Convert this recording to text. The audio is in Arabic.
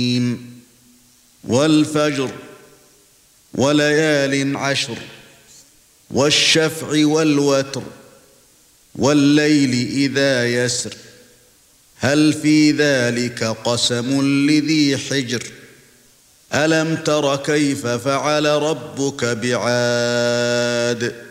والفجر وليال عشر والشفع والوتر والليل إذا يسر هل في ذلك قسم لذي حجر ألم تر كيف فعل ربك بعاد